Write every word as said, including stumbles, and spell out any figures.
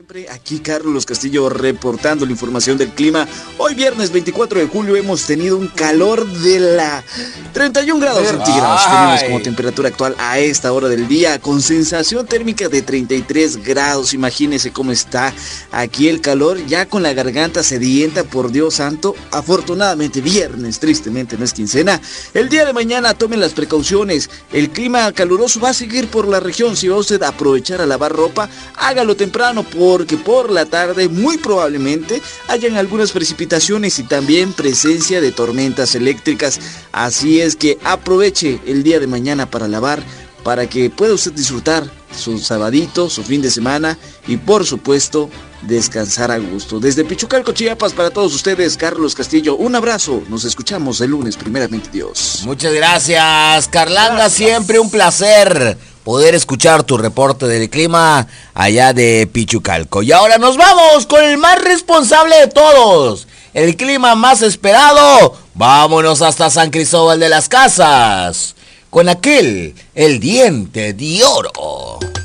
Aquí Carlos Castillo reportando la información del clima. Hoy viernes veinticuatro de julio hemos tenido un calor de la treinta y un grados centígrados. Tenemos como temperatura actual a esta hora del día con sensación térmica de treinta y tres grados. Imagínense cómo está aquí el calor, ya con la garganta sedienta, por Dios santo. Afortunadamente viernes, tristemente no es quincena. El día de mañana tomen las precauciones. El clima caluroso va a seguir por la región. Si va usted a aprovechar a lavar ropa, hágalo temprano, porque por la tarde muy probablemente hayan algunas precipitaciones y también presencia de tormentas eléctricas. Así es que aproveche el día de mañana para lavar, para que pueda usted disfrutar su sabadito, su fin de semana y por supuesto descansar a gusto. Desde Pichucalco, Chiapas, para todos ustedes, Carlos Castillo, un abrazo. Nos escuchamos el lunes, primeramente Dios. Muchas gracias, Carlanga, gracias. Siempre un placer poder escuchar tu reporte del clima allá de Pichucalco. Y ahora nos vamos con el más responsable de todos, el clima más esperado. Vámonos hasta San Cristóbal de las Casas con aquel, el diente de oro.